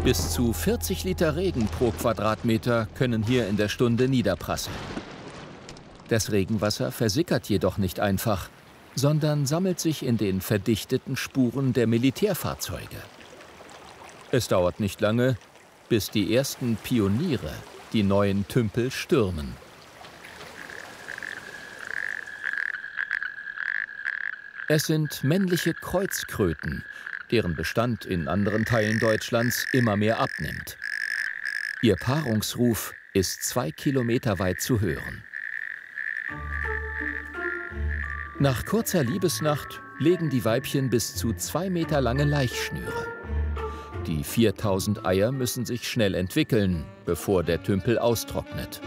Bis zu 40 Liter Regen pro Quadratmeter können hier in der Stunde niederprasseln. Das Regenwasser versickert jedoch nicht einfach, sondern sammelt sich in den verdichteten Spuren der Militärfahrzeuge. Es dauert nicht lange, bis die ersten Pioniere die neuen Tümpel stürmen. Es sind männliche Kreuzkröten, deren Bestand in anderen Teilen Deutschlands immer mehr abnimmt. Ihr Paarungsruf ist 2 Kilometer weit zu hören. Nach kurzer Liebesnacht legen die Weibchen bis zu 2 Meter lange Laichschnüre. Die 4000 Eier müssen sich schnell entwickeln, bevor der Tümpel austrocknet.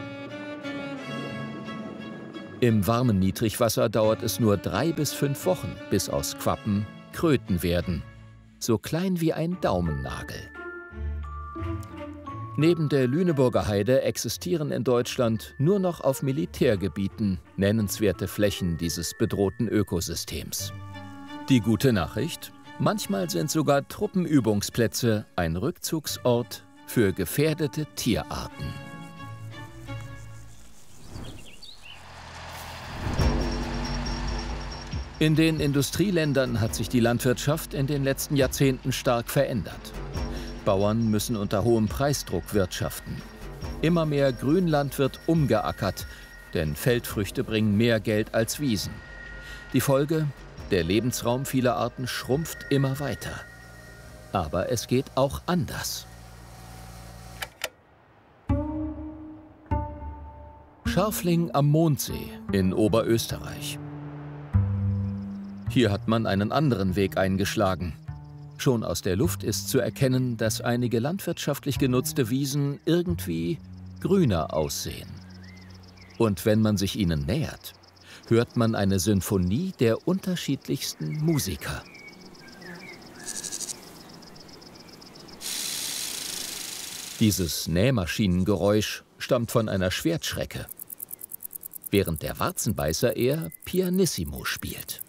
Im warmen Niedrigwasser dauert es nur 3 bis 5 Wochen, bis aus Quappen Kröten werden. So klein wie ein Daumennagel. Neben der Lüneburger Heide existieren in Deutschland nur noch auf Militärgebieten nennenswerte Flächen dieses bedrohten Ökosystems. Die gute Nachricht: Manchmal sind sogar Truppenübungsplätze ein Rückzugsort für gefährdete Tierarten. In den Industrieländern hat sich die Landwirtschaft in den letzten Jahrzehnten stark verändert. Bauern müssen unter hohem Preisdruck wirtschaften. Immer mehr Grünland wird umgeackert, denn Feldfrüchte bringen mehr Geld als Wiesen. Die Folge: Der Lebensraum vieler Arten schrumpft immer weiter. Aber es geht auch anders. Scharfling am Mondsee in Oberösterreich. Hier hat man einen anderen Weg eingeschlagen. Schon aus der Luft ist zu erkennen, dass einige landwirtschaftlich genutzte Wiesen irgendwie grüner aussehen. Und wenn man sich ihnen nähert, hört man eine Sinfonie der unterschiedlichsten Musiker. Dieses Nähmaschinengeräusch stammt von einer Schwertschrecke, während der Warzenbeißer eher Pianissimo spielt.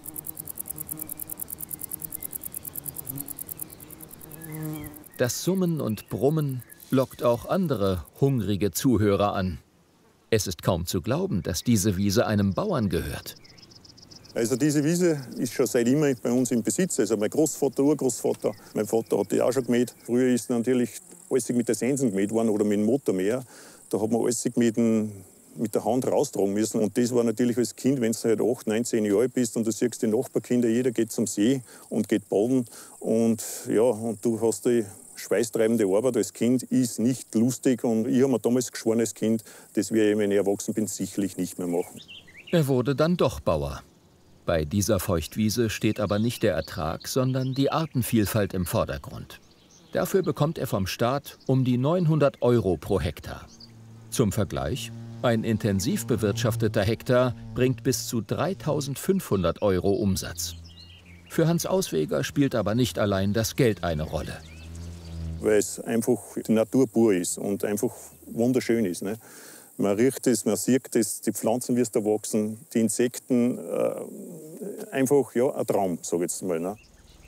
Das Summen und Brummen lockt auch andere hungrige Zuhörer an. Es ist kaum zu glauben, dass diese Wiese einem Bauern gehört. Also diese Wiese ist schon seit immer bei uns im Besitz. Also mein Großvater, Urgroßvater, mein Vater hat die auch schon gemäht. Früher ist natürlich alles mit der Sensen gemäht worden oder mit dem Motormäher. Da hat man alles mit der Hand raustragen müssen. Und das war natürlich als Kind, wenn du halt 8, 9, 10 Jahre alt bist und du siehst die Nachbarkinder, jeder geht zum See und geht baden. Und ja, und du hast die schweißtreibende Arbeit als Kind, ist nicht lustig. Und ich habe mir damals geschworen als Kind, das werde ich, wenn ich erwachsen bin, sicherlich nicht mehr machen. Er wurde dann doch Bauer. Bei dieser Feuchtwiese steht aber nicht der Ertrag, sondern die Artenvielfalt im Vordergrund. Dafür bekommt er vom Staat um die 900 € pro Hektar. Zum Vergleich: Ein intensiv bewirtschafteter Hektar bringt bis zu 3.500 € Umsatz. Für Hans Ausweger spielt aber nicht allein das Geld eine Rolle. Weil es einfach die Natur pur ist und einfach wunderschön ist. Ne? Man riecht es, man sieht es, die Pflanzen, wie es da wachsen, die Insekten, einfach ja, ein Traum, sage ich jetzt mal. Ne?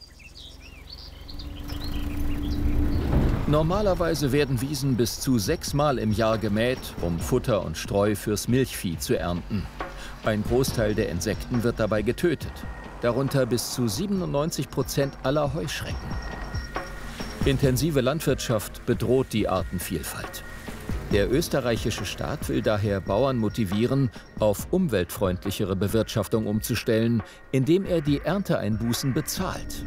Normalerweise werden Wiesen bis zu 6-mal im Jahr gemäht, um Futter und Streu fürs Milchvieh zu ernten. Ein Großteil der Insekten wird dabei getötet, darunter bis zu 97% aller Heuschrecken. Intensive Landwirtschaft bedroht die Artenvielfalt. Der österreichische Staat will daher Bauern motivieren, auf umweltfreundlichere Bewirtschaftung umzustellen, indem er die Ernteeinbußen bezahlt.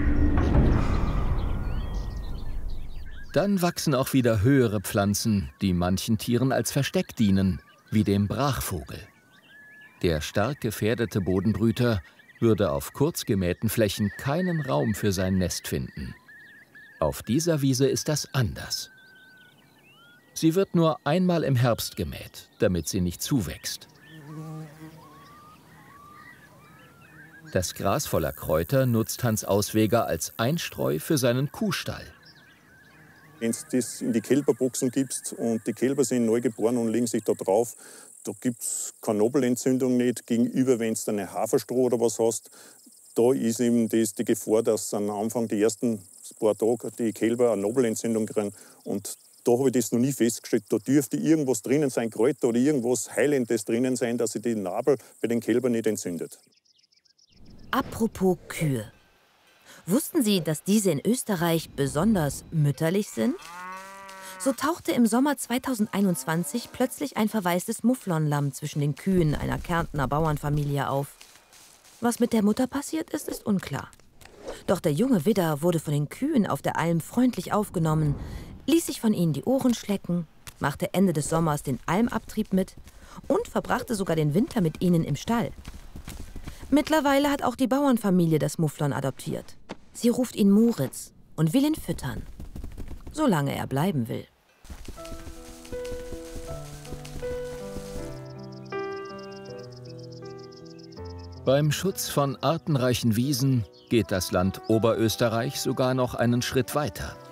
Dann wachsen auch wieder höhere Pflanzen, die manchen Tieren als Versteck dienen, wie dem Brachvogel. Der stark gefährdete Bodenbrüter würde auf kurz gemähten Flächen keinen Raum für sein Nest finden. Auf dieser Wiese ist das anders. Sie wird nur einmal im Herbst gemäht, damit sie nicht zuwächst. Das Gras voller Kräuter nutzt Hans Ausweger als Einstreu für seinen Kuhstall. Wenn du das in die Kälberboxen gibst und die Kälber sind neugeboren und legen sich da drauf, da gibt es keine Nabelentzündung nicht. Gegenüber, wenn du eine Haferstroh oder was hast, da ist eben das die Gefahr, dass am Anfang die ersten paar Tagen die Kälber eine Nabelentzündung kriegen. Und da habe ich das noch nie festgestellt. Da dürfte irgendwas drinnen sein, Kräuter oder irgendwas Heilendes drinnen sein, dass sich die Nabel bei den Kälbern nicht entzündet. Apropos Kühe. Wussten Sie, dass diese in Österreich besonders mütterlich sind? So tauchte im Sommer 2021 plötzlich ein verwaistes Mufflonlamm zwischen den Kühen einer Kärntner Bauernfamilie auf. Was mit der Mutter passiert ist, ist unklar. Doch der junge Widder wurde von den Kühen auf der Alm freundlich aufgenommen, ließ sich von ihnen die Ohren schlecken, machte Ende des Sommers den Almabtrieb mit und verbrachte sogar den Winter mit ihnen im Stall. Mittlerweile hat auch die Bauernfamilie das Mufflon adoptiert. Sie ruft ihn Moritz und will ihn füttern, solange er bleiben will. Beim Schutz von artenreichen Wiesen geht das Land Oberösterreich sogar noch einen Schritt weiter.